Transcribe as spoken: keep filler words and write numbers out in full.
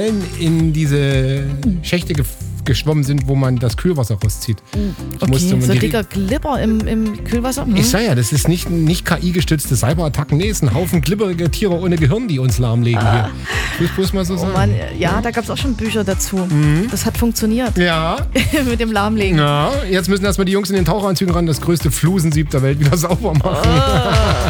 in diese Schächte ge- geschwommen sind, wo man das Kühlwasser rauszieht. Ich Okay, musste- so die- dicker Glibber im, im Kühlwasser. Hm? Ich sag ja, das ist nicht, nicht K I-gestützte Cyberattacken, nee, es ist ein Haufen glibberige Tiere ohne Gehirn, die uns lahmlegen hier. Ich muss bloß mal so Oh sagen. Mann, ja, da gab es auch schon Bücher dazu. Das hat funktioniert Ja, mit dem Lahmlegen. ja, jetzt müssen erstmal die Jungs in den Taucheranzügen ran, das größte Flusensieb der Welt wieder sauber machen.